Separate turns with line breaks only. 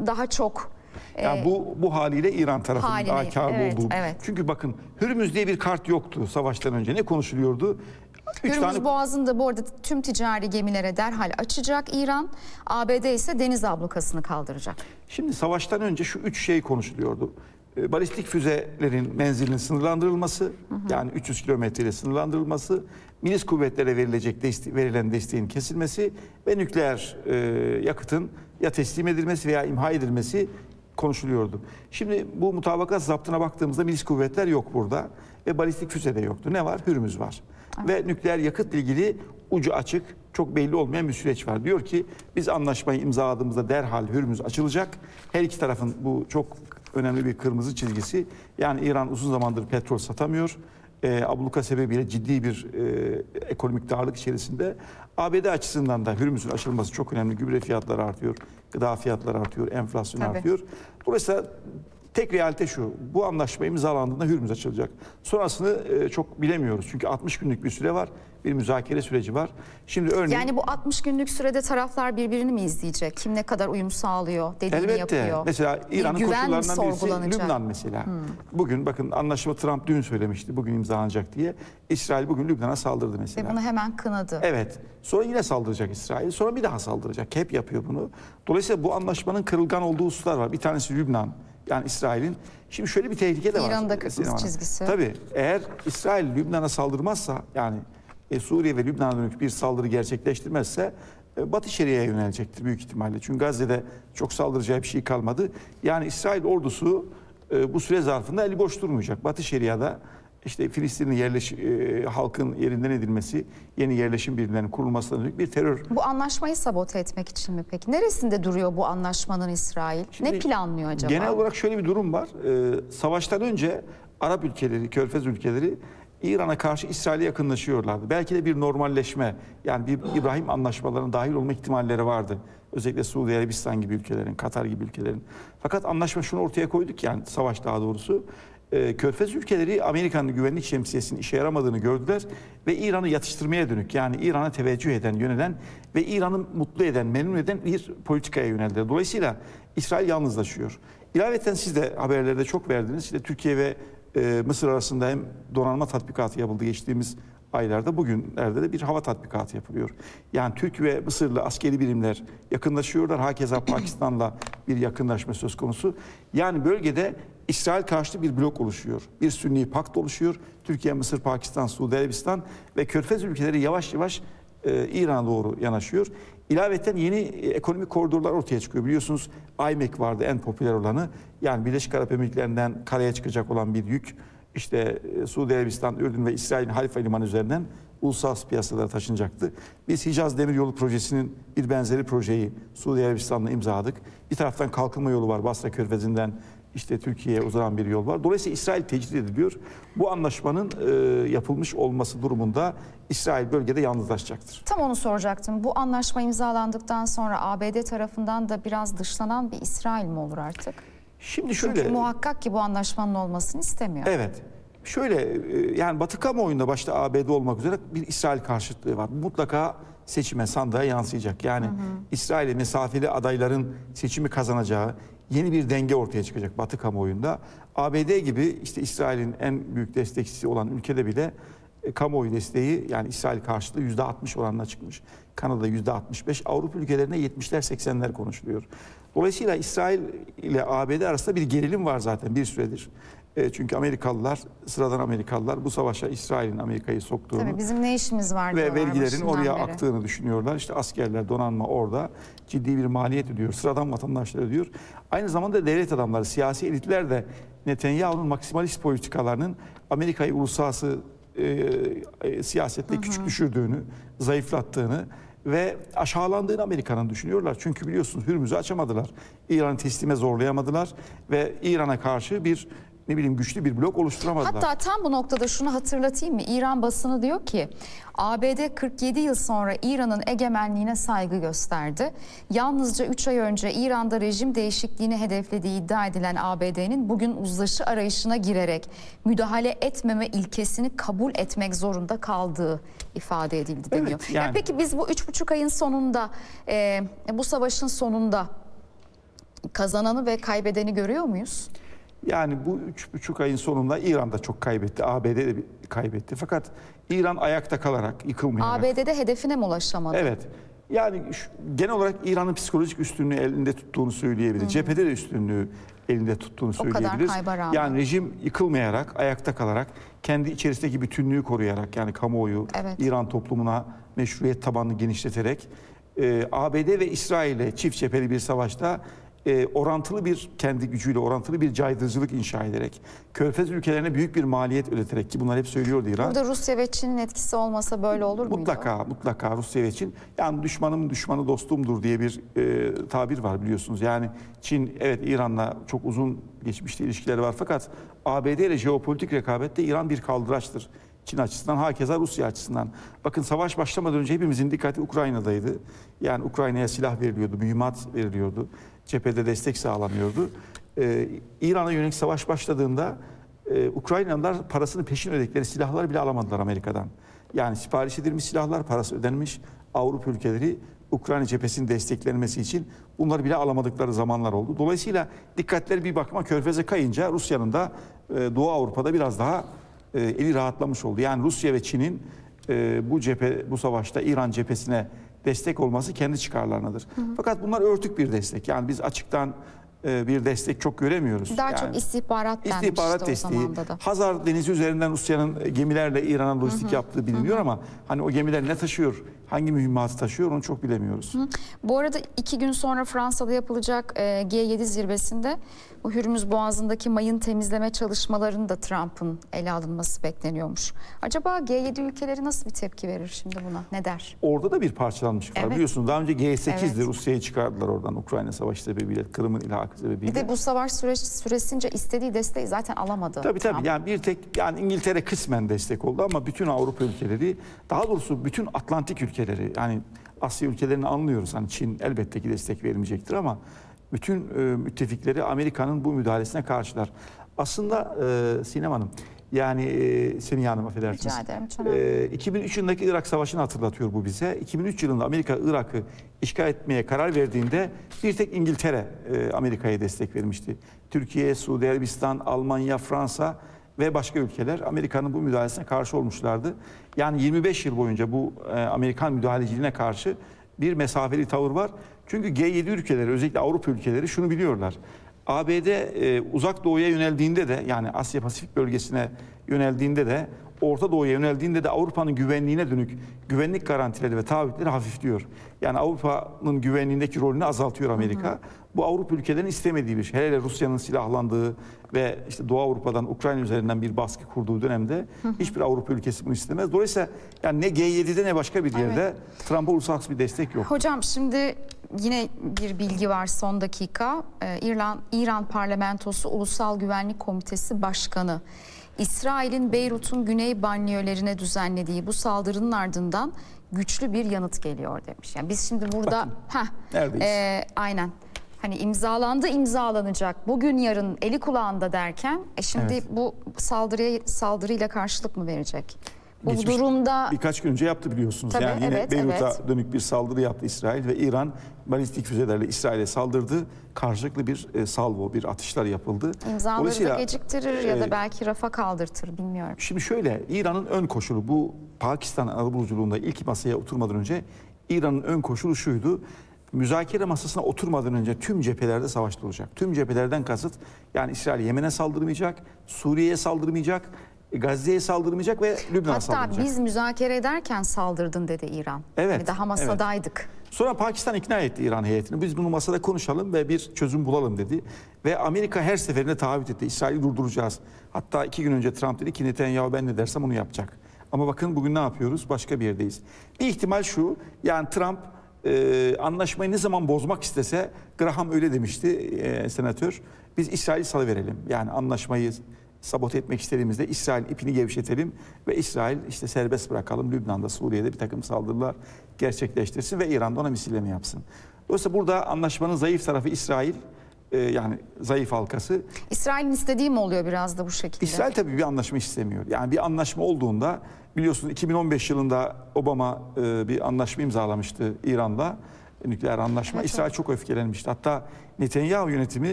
daha çok
yani bu haliyle İran tarafının daha karlı
evet,
olduğu.
evet.
Çünkü bakın Hürmüz diye bir kart yoktu savaştan önce. Ne konuşuluyordu?
Hürmüz Boğazı'nda bu arada tüm ticari gemilere derhal açacak İran. ABD ise deniz ablukasını kaldıracak.
Şimdi savaştan önce şu 3 şey konuşuluyordu. Balistik füzelerin menzilinin sınırlandırılması, yani 300 kilometreyle sınırlandırılması, milis kuvvetlere verilen desteğin kesilmesi ve nükleer yakıtın ya teslim edilmesi veya imha edilmesi konuşuluyordu. Şimdi bu mutabakat zaptına baktığımızda milis kuvvetler yok burada ve balistik füze de yoktu. Ne var? Hürmüz var. Evet. Ve nükleer yakıtla ilgili ucu açık, çok belli olmayan bir süreç var. Diyor ki biz anlaşmayı imzaladığımızda derhal Hürmüz açılacak. Her iki tarafın bu çok önemli bir kırmızı çizgisi. Yani İran uzun zamandır petrol satamıyor. Abluka sebebiyle ciddi bir ekonomik darlık içerisinde. ABD açısından da Hürmüz'ün açılması çok önemli. Gübre fiyatları artıyor, gıda fiyatları artıyor, enflasyon artıyor. Dolayısıyla tek realite şu, bu anlaşma imzalandığında Hürmüz açılacak. Sonrasını çok bilemiyoruz. Çünkü 60 günlük bir süre var, bir müzakere süreci var. Şimdi örneğin...
Yani bu 60 günlük sürede taraflar birbirini mi izleyecek? Kim ne kadar uyum sağlıyor, dediğini
elbette
yapıyor?
Mesela İran'ın koşullarından birisi Lübnan mesela.
Hmm.
Bugün bakın anlaşma Trump dün söylemişti, bugün imzalanacak diye. İsrail bugün Lübnan'a saldırdı mesela.
Ve bunu hemen kınadı.
Evet. Sonra yine saldıracak İsrail. Sonra bir daha saldıracak. Hep yapıyor bunu. Dolayısıyla bu anlaşmanın kırılgan olduğu hususlar var. Bir tanesi Lübnan. Yani İsrail'in. Şimdi şöyle bir tehlike de var.
İran'ın da kırmızı çizgisi.
Tabii eğer İsrail Lübnan'a saldırmazsa, yani Suriye ve Lübnan'a dönük bir saldırı gerçekleştirmezse Batı Şeria'ya yönelecektir büyük ihtimalle. Çünkü Gazze'de çok saldıracağı bir şey kalmadı. Yani İsrail ordusu bu süre zarfında eli boş durmayacak. Batı Şeria'da işte Filistin'in halkın yerinden edilmesi, yeni yerleşim birimlerinin kurulmasına dönük bir terör.
Bu anlaşmayı sabote etmek için mi peki? Neresinde duruyor bu anlaşmanın İsrail?
Şimdi,
ne planlıyor acaba?
Genel olarak şöyle bir durum var. Savaştan önce Arap ülkeleri, Körfez ülkeleri İran'a karşı İsrail'e yakınlaşıyorlardı. Belki de bir normalleşme, yani bir İbrahim anlaşmalarına dahil olma ihtimalleri vardı. Özellikle Suudi Arabistan gibi ülkelerin, Katar gibi ülkelerin. Fakat anlaşma şunu ortaya koyduk, yani savaş daha doğrusu. Körfez ülkeleri Amerika'nın güvenlik şemsiyesinin işe yaramadığını gördüler ve İran'ı yatıştırmaya dönük, yani İran'a teveccüh eden, yönelen ve İran'ı mutlu eden, memnun eden bir politikaya yöneldiler. Dolayısıyla İsrail yalnızlaşıyor. İlaveten siz de haberlerde çok verdiniz. İşte Türkiye ve Mısır arasında hem donanma tatbikatı yapıldı geçtiğimiz aylarda, bugünlerde de bir hava tatbikatı yapılıyor. Yani Türk ve Mısırlı askeri birimler yakınlaşıyorlar. Hakeza Pakistan'la bir yakınlaşma söz konusu. Yani bölgede İsrail karşıtı bir blok oluşuyor. Bir Sünni pakt oluşuyor. Türkiye, Mısır, Pakistan, Suudi Arabistan ve Körfez ülkeleri yavaş yavaş İran'a doğru yanaşıyor. İlaveten yeni ekonomik koridorlar ortaya çıkıyor. Biliyorsunuz IMEC vardı, en popüler olanı. Yani Birleşik Arap Emirlikleri'nden karaya çıkacak olan bir yük. İşte Suudi Arabistan, Ürdün ve İsrail'in Halifa Limanı üzerinden uluslararası piyasalara taşınacaktı. Biz Hicaz Demiryolu Projesi'nin bir benzeri projeyi Suudi Arabistan'la imzaladık. Bir taraftan kalkınma yolu var, Basra Körfezi'nden işte Türkiye'ye uzanan bir yol var. Dolayısıyla İsrail tecrit ediliyor. Bu anlaşmanın yapılmış olması durumunda İsrail bölgede yalnızlaşacaktır.
Tam onu soracaktım. Bu anlaşma imzalandıktan sonra ABD tarafından da biraz dışlanan bir İsrail mi olur artık?
Şimdi şöyle,
çünkü muhakkak ki bu anlaşmanın olmasını istemiyor.
Evet. Şöyle, yani Batı kamuoyunda başta ABD olmak üzere bir İsrail karşıtlığı var. Mutlaka seçime, sandığa yansıyacak. Yani İsrail'e mesafeli adayların seçimi kazanacağı yeni bir denge ortaya çıkacak Batı kamuoyunda. ABD gibi işte İsrail'in en büyük destekçisi olan ülkede bile kamuoyu desteği, yani İsrail karşıtlığı %60 oranına çıkmış. Kanada %65, Avrupa ülkelerine 70'ler 80'ler konuşuluyor. Dolayısıyla İsrail ile ABD arasında bir gerilim var zaten bir süredir. Çünkü Amerikalılar, sıradan Amerikalılar bu savaşa İsrail'in Amerika'yı soktuğunu,
tabii bizim ne işimiz var
ve vergilerin
başından
oraya
beri
aktığını düşünüyorlar. İşte askerler, donanma orada ciddi bir maliyet ödüyor. Sıradan vatandaşlar ödüyor. Aynı zamanda devlet adamları, siyasi elitler de Netanyahu'nun maksimalist politikalarının Amerika'yı uluslararası siyasette küçük düşürdüğünü, zayıflattığını ve aşağılandığını Amerika'nın düşünüyorlar. Çünkü biliyorsunuz Hürmüz'ü açamadılar. İran'ı teslime zorlayamadılar ve İran'a karşı bir güçlü bir blok oluşturamadılar.
Hatta tam bu noktada şunu hatırlatayım mı? İran basını diyor ki ABD 47 yıl sonra İran'ın egemenliğine saygı gösterdi. Yalnızca 3 ay önce İran'da rejim değişikliğini hedeflediği iddia edilen ABD'nin bugün uzlaşı arayışına girerek müdahale etmeme ilkesini kabul etmek zorunda kaldığı ifade edildi deniyor.
Evet, yani.
Peki biz bu 3,5 ayın sonunda, bu savaşın sonunda kazananı ve kaybedeni görüyor muyuz?
Yani bu 3,5 ayın sonunda İran da çok kaybetti, ABD de kaybetti. Fakat İran ayakta kalarak, yıkılmayarak.
ABD'de hedefine mi ulaşamadı?
Evet. Yani genel olarak İran'ın psikolojik üstünlüğü elinde tuttuğunu söyleyebiliriz. Cephede de üstünlüğü elinde tuttuğunu söyleyebiliriz.
kayba rağmen.
Yani rejim yıkılmayarak, ayakta kalarak, kendi içerisindeki bütünlüğü koruyarak, yani kamuoyu,
Evet.
İran toplumuna meşruiyet tabanını genişleterek, ABD ve İsrail'e çift cepheli bir savaşta orantılı bir, kendi gücüyle orantılı bir caydırıcılık inşa ederek, Körfez ülkelerine büyük bir maliyet ödeterek, ki bunlar hep söylüyordu İran.
Burada Rusya ve Çin'in etkisi olmasa böyle olur muydu?
Mutlaka Rusya ve Çin. Yani düşmanım düşmanı dostumdur diye bir tabir var biliyorsunuz. Yani Çin, evet, İran'la çok uzun geçmişte ilişkileri var, fakat ABD ile jeopolitik rekabette İran bir kaldıraçtır. Çin açısından, hakeza Rusya açısından. Bakın, savaş başlamadan önce hepimizin dikkati Ukrayna'daydı. Yani Ukrayna'ya silah veriliyordu, mühimmat veriliyordu. Cephede destek sağlanıyordu. İran'a yönelik savaş başladığında Ukraynalılar parasını peşin ödedikleri silahları bile alamadılar Amerika'dan. Yani sipariş edilmiş silahlar, parası ödenmiş, Avrupa ülkeleri Ukrayna cephesinin desteklenmesi için bunları bile alamadıkları zamanlar oldu. Dolayısıyla dikkatleri bir bakıma Körfez'e kayınca Rusya'nın da Doğu Avrupa'da biraz daha eli rahatlamış oldu. Yani Rusya ve Çin'in bu savaşta İran cephesine destek olması kendi çıkarlarınadır. Fakat bunlar örtük bir destek. Yani biz açıktan bir destek çok göremiyoruz.
Daha
yani,
çok istihbarat denmişti
istihbarat
o
desteği.
zamanda da.
Hazar Denizi üzerinden Rusya'nın gemilerle İran'a lojistik yaptığı biliniyor ama hani o gemiler ne taşıyor, hangi mühimmatı taşıyor onu çok bilemiyoruz.
Bu arada 2 gün sonra Fransa'da yapılacak G7 zirvesinde bu Hürmüz Boğazı'ndaki mayın temizleme çalışmalarının da Trump'ın ele alınması bekleniyormuş. Acaba G7 ülkeleri nasıl bir tepki verir şimdi buna? Ne der?
Orada da bir parçalanmışlık var.
Evet.
Biliyorsunuz daha önce G8'di.
Evet.
Rusya'yı çıkardılar oradan, Ukrayna Savaşı sebebiyle, Kırım'ın ilhakı sebebiyle.
Bir de bu savaş süresince istediği desteği zaten alamadı.
Tabii.
Trump.
Yani bir tek, yani İngiltere kısmen destek oldu ama bütün Avrupa ülkeleri, daha doğrusu bütün Atlantik ülkeleri, yani Asya ülkelerini anlıyoruz. Hani Çin elbette ki destek vermeyecektir ama bütün müttefikleri Amerika'nın bu müdahalesine karşılar. Aslında Sinem Hanım, yani Seniha Hanım, affedersiniz.
Rica ederim canım.
2003 yılındaki Irak Savaşı'nı hatırlatıyor bu bize. 2003 yılında Amerika Irak'ı işgal etmeye karar verdiğinde bir tek İngiltere Amerika'ya destek vermişti. Türkiye, Suudi Arabistan, Almanya, Fransa ve başka ülkeler Amerika'nın bu müdahalesine karşı olmuşlardı. Yani 25 yıl boyunca bu Amerikan müdahaleciliğine karşı bir mesafeli tavır var. Çünkü G7 ülkeleri, özellikle Avrupa ülkeleri şunu biliyorlar. ABD uzak doğuya yöneldiğinde de, yani Asya Pasifik bölgesine yöneldiğinde de, Orta Doğu'ya yöneldiğinde de Avrupa'nın güvenliğine dönük güvenlik garantileri ve taahhütleri hafifliyor. Yani Avrupa'nın güvenliğindeki rolünü azaltıyor Amerika. Bu Avrupa ülkelerinin istemediği bir şey. Hele Rusya'nın silahlandığı ve işte Doğu Avrupa'dan Ukrayna üzerinden bir baskı kurduğu dönemde hiçbir Avrupa ülkesi bunu istemez. Dolayısıyla yani ne G7'de ne başka bir yerde Trump'a uluslararası bir destek yok.
Hocam şimdi yine bir bilgi var son dakika. İran Parlamentosu Ulusal Güvenlik Komitesi Başkanı, İsrail'in Beyrut'un güney banliyölerine düzenlediği bu saldırının ardından güçlü bir yanıt geliyor demiş. Yani biz şimdi burada
neredeyiz?
Aynen. Hani imzalanacak, bugün yarın eli kulağında derken şimdi bu saldırıyla karşılık mı verecek? Bu durumda
birkaç gün önce yaptı biliyorsunuz.
Tabii,
Yani yine Beyrut'a
evet.
dönük bir saldırı yaptı İsrail ve İran balistik füzelerle İsrail'e saldırdı. Karşılıklı bir salvo, bir atışlar yapıldı.
İmzaları da geciktirir ya da belki rafa kaldırtır, bilmiyorum.
Şimdi şöyle, İran'ın ön koşulu, bu Pakistan arabuluculuğunda ilk masaya oturmadan önce İran'ın ön koşulu şuydu: müzakere masasına oturmadan önce tüm cephelerde savaş olacak. Tüm cephelerden kasıt, yani İsrail Yemen'e saldırmayacak, Suriye'ye saldırmayacak, Gazze'ye saldırmayacak ve Lübnan'a saldıracak.
Hatta biz müzakere ederken saldırdın dedi İran.
Evet.
Yani daha masadaydık.
Sonra Pakistan ikna etti İran heyetini. Biz bunu masada konuşalım ve bir çözüm bulalım dedi. Ve Amerika her seferinde taahhüt etti. İsrail'i durduracağız. Hatta 2 gün önce Trump dedi ki Netanyahu ben ne dersem onu yapacak. Ama bakın bugün ne yapıyoruz? Başka bir yerdeyiz. Bir ihtimal şu: yani Trump anlaşmayı ne zaman bozmak istese, Graham öyle demişti, senatör, biz İsrail'i salıverelim. Yani anlaşmayı sabote etmek istediğimizde İsrail ipini gevşetelim ve İsrail işte serbest bırakalım. Lübnan'da, Suriye'de bir takım saldırılar gerçekleştirsin ve İran'da ona misilleme yapsın. Dolayısıyla burada anlaşmanın zayıf tarafı İsrail, yani zayıf halkası.
İsrail'in istediği mi oluyor biraz da bu şekilde?
İsrail tabii bir anlaşma istemiyor. Yani bir anlaşma olduğunda, biliyorsunuz 2015 yılında Obama bir anlaşma imzalamıştı İran'la. nükleer anlaşma.
Evet,
İsrail çok öfkelenmişti. Hatta Netanyahu yönetimi